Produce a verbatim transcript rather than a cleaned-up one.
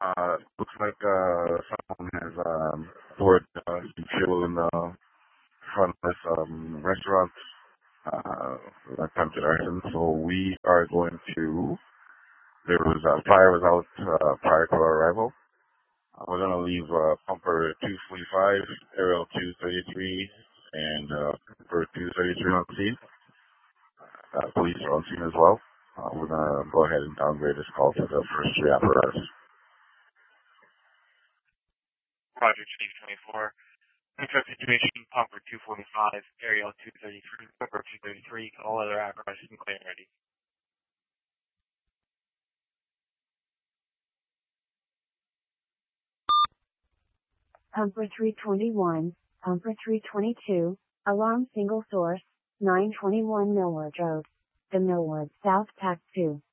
Uh, looks like uh, someone has um, poured uh, some fuel in the front of this um, restaurant. Uh, attempted arson. So we are going to. There was a fire was out uh, prior to our arrival. Uh, we're going to leave uh, pumper two forty-five, aerial two thirty-three, and uh, pumper two thirty-three on scene. Uh, police are on scene as well. Uh, we're going to go ahead and downgrade this call to the first three apparatus. Project Chief twenty-four. Contract situation, pumper two forty-five, aerial two thirty-three, pumper two thirty-three, all other apparatus and clear and ready. Pumper three twenty-one, Pumper three twenty-two, alarm single source, nine twenty-one Millward Road, The Millward, South Pack two.